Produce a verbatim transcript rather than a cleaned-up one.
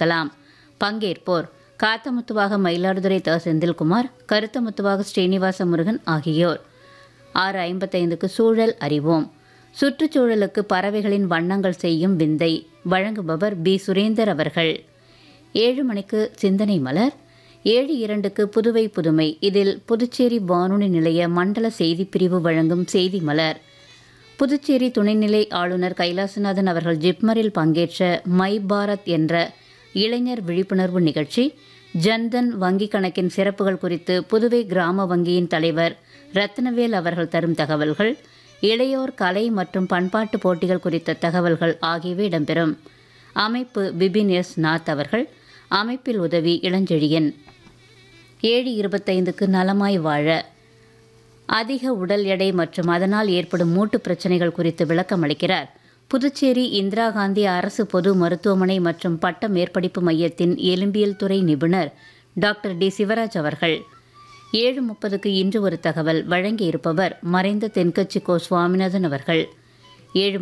கேட்கலாம். பங்கேற்போர் காத்தமுத்துவாக மயிலாடுதுறை த செந்தில்குமார், கருத்தமுத்துவாக ஸ்ரீனிவாச முருகன் ஆகியோர். ஆறு ஐம்பத்தைந்துக்கு சூழல் அறிவோம். சுற்றுச்சூழலுக்கு பறவைகளின் வண்ணங்கள் செய்யும் விந்தை வழங்குபவர் பி சுரேந்தர் அவர்கள். ஏழு மணிக்கு சிந்தனை மலர். ஏழு இரண்டுக்கு புதுவை புதுமை. இதில் புதுச்சேரி வானொலி நிலைய மண்டல செய்திப்பிரிவு வழங்கும் செய்தி மலர். புதுச்சேரி துணைநிலை ஆளுநர் கைலாசநாதன் அவர்கள் ஜிப்மரில் பங்கேற்ற மை பாரத் என்ற இளைஞர் விழிப்புணர்வு நிகழ்ச்சி, ஜன்தன் வங்கி கணக்கின் சிறப்புகள் குறித்து புதுவை கிராம வங்கியின் தலைவர் ரத்னவேல் அவர்கள் தரும் தகவல்கள், இளையோர் கலை மற்றும் பண்பாட்டு போட்டிகள் குறித்த தகவல்கள் ஆகியவை இடம்பெறும். அமைப்பு பிபின் எஸ் நாத் அவர்கள். அமைப்பில் உதவி இளஞ்செழியன். ஏழு இருபத்தைந்துக்கு நலமாய் வாழ. அதிக உடல் எடை மற்றும் அதனால் ஏற்படும் மூட்டு பிரச்சினைகள் குறித்து விளக்கம் அளிக்கிறார் புதுச்சேரி இந்திரா காந்தி அரசு பொது மருத்துவமனை மற்றும் பட்ட மேற்படிப்பு மையத்தின் எலும்பியல் துறை நிபுணர் டாக்டர் டி சிவராஜ் அவர்கள். ஏழு முப்பதுக்கு இன்று ஒரு தகவல் வழங்கியிருப்பவர் மறைந்த தென்கட்சி கோ சுவாமிநாதன் அவர்கள். ஏழு